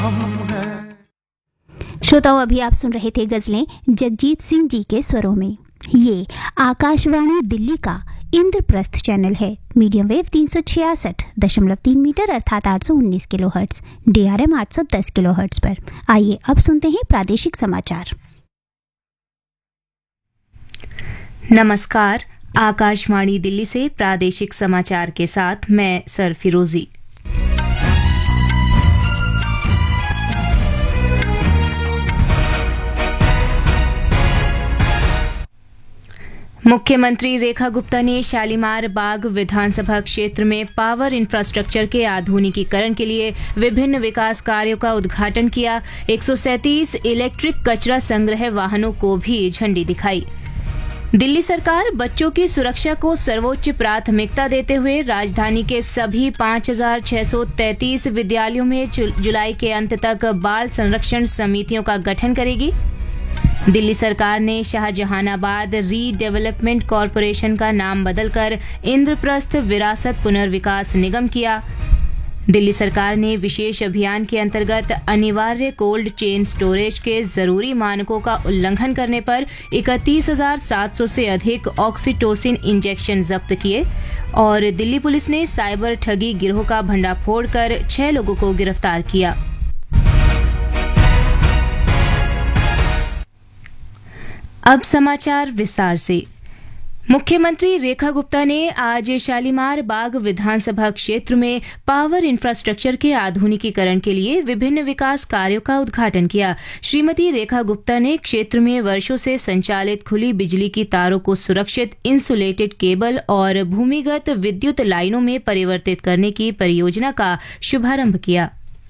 श्रोताओं, अभी आप सुन रहे थे गजलें जगजीत सिंह जी के स्वरों में। ये आकाशवाणी दिल्ली का इंद्रप्रस्थ चैनल है। मीडियम वेव 366.3 मीटर अर्थात 819 किलोहर्ट्ज, DRM 810 किलोहर्ट्ज पर। आइए अब सुनते हैं प्रादेशिक समाचार। नमस्कार, आकाशवाणी दिल्ली से प्रादेशिक समाचार के साथ मैं सरफिरोजी। मुख्यमंत्री रेखा गुप्ता ने शालीमार बाग विधानसभा क्षेत्र में पावर इंफ्रास्ट्रक्चर के आधुनिकीकरण के लिए विभिन्न विकास कार्यों का उद्घाटन किया। 137 इलेक्ट्रिक कचरा संग्रह वाहनों को भी झंडी दिखाई। दिल्ली सरकार बच्चों की सुरक्षा को सर्वोच्च प्राथमिकता देते हुए राजधानी के सभी 5,633 विद्यालयों में जुलाई के अंत तक बाल संरक्षण समितियों का गठन करेगी। दिल्ली सरकार ने शाहजहानाबाद रीडेवलपमेंट कॉरपोरेशन का नाम बदलकर इंद्रप्रस्थ विरासत पुनर्विकास निगम किया। दिल्ली सरकार ने विशेष अभियान के अंतर्गत अनिवार्य कोल्ड चेन स्टोरेज के जरूरी मानकों का उल्लंघन करने पर 31,700 से अधिक ऑक्सीटोसिन इंजेक्शन जब्त किए। और दिल्ली पुलिस ने साइबर ठगी गिरोह का भंडाफोड़ कर 6 लोगों को गिरफ्तार किया। अब समाचार विस्तार से। मुख्यमंत्री रेखा गुप्ता ने आज शालीमार बाग विधानसभा क्षेत्र में पावर इंफ्रास्ट्रक्चर के आधुनिकीकरण के लिए विभिन्न विकास कार्यों का उद्घाटन किया। श्रीमती रेखा गुप्ता ने क्षेत्र में वर्षों से संचालित खुली बिजली की तारों को सुरक्षित इंसुलेटेड केबल और भूमिगत विद्युत लाइनों में परिवर्तित करने की परियोजना का शुभारंभ किया।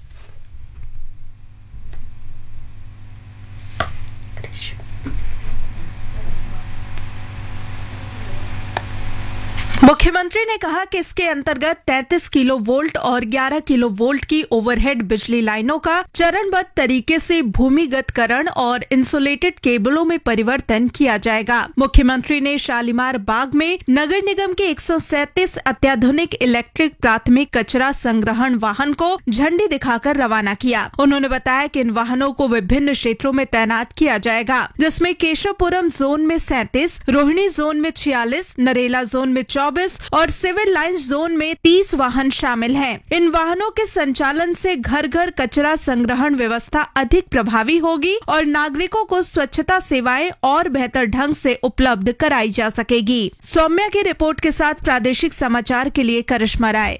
मुख्यमंत्री ने कहा कि इसके अंतर्गत 33 किलो वोल्ट और 11 किलो वोल्ट की ओवरहेड बिजली लाइनों का चरणबद्ध तरीके से भूमिगतकरण और इंसुलेटेड केबलों में परिवर्तन किया जाएगा। मुख्यमंत्री ने शालीमार बाग में नगर निगम के 137 अत्याधुनिक इलेक्ट्रिक प्राथमिक कचरा संग्रहण वाहन को झंडी दिखाकर रवाना किया। उन्होंने बताया कि इन वाहनों को विभिन्न क्षेत्रों में तैनात किया जाएगा, जिसमें केशवपुरम जोन में 37, रोहिणी जोन में 46, नरेला जोन में 24 और सिविल लाइंस जोन में 30 वाहन शामिल हैं। इन वाहनों के संचालन से घर घर कचरा संग्रहण व्यवस्था अधिक प्रभावी होगी और नागरिकों को स्वच्छता सेवाएं और बेहतर ढंग से उपलब्ध कराई जा सकेगी। सौम्या की रिपोर्ट के साथ प्रादेशिक समाचार के लिए करिश्मा राय।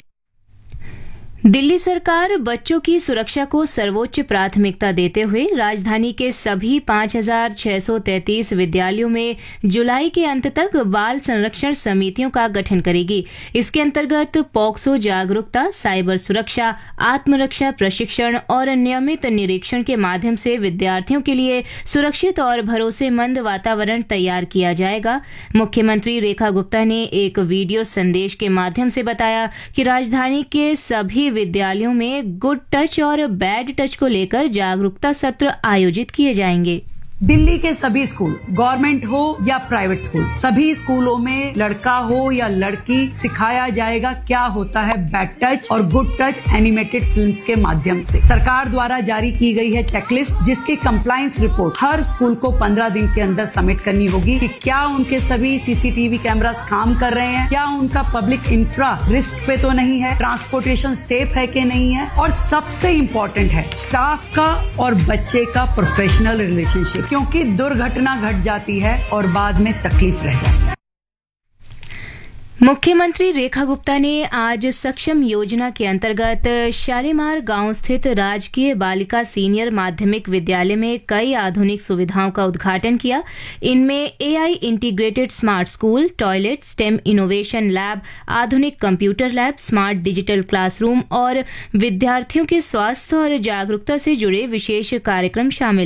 दिल्ली सरकार बच्चों की सुरक्षा को सर्वोच्च प्राथमिकता देते हुए राजधानी के सभी 5,633 विद्यालयों में जुलाई के अंत तक बाल संरक्षण समितियों का गठन करेगी। इसके अंतर्गत पॉक्सो जागरूकता, साइबर सुरक्षा, आत्मरक्षा प्रशिक्षण और नियमित निरीक्षण के माध्यम से विद्यार्थियों के लिए सुरक्षित और भरोसेमंद वातावरण तैयार किया जाएगा। मुख्यमंत्री रेखा गुप्ता ने एक वीडियो संदेश के माध्यम से बताया कि राजधानी के सभी विद्यालयों में गुड टच और बैड टच को लेकर जागरूकता सत्र आयोजित किए जाएंगे। दिल्ली के सभी स्कूल, गवर्नमेंट हो या प्राइवेट स्कूल, सभी स्कूलों में लड़का हो या लड़की सिखाया जाएगा क्या होता है बैड टच और गुड टच एनिमेटेड फिल्म्स के माध्यम से। सरकार द्वारा जारी की गई है चेकलिस्ट, जिसकी कंप्लायंस रिपोर्ट हर स्कूल को 15 दिन के अंदर सबमिट करनी होगी कि क्या उनके सभी सीसीटीवी कैमरास काम कर रहे हैं, क्या उनका पब्लिक इंफ्रा रिस्क पे तो नहीं है, ट्रांसपोर्टेशन सेफ है कि नहीं है, और सबसे इम्पोर्टेंट है स्टाफ का और बच्चे का प्रोफेशनल रिलेशनशिप, क्योंकि दुर्घटना घट जाती है और बाद में तकलीफ रह जाती है। मुख्यमंत्री रेखा गुप्ता ने आज सक्षम योजना के अंतर्गत शालीमार गांव स्थित राजकीय बालिका सीनियर माध्यमिक विद्यालय में कई आधुनिक सुविधाओं का उद्घाटन किया। इनमें AI integrated smart school, toilet, stem innovation lab, आधुनिक computer lab, smart digital classroom और विद्यार्थियों के स्वास्थ्य और जागरूकता से जुड़े विशेष कार्यक्रम शामिल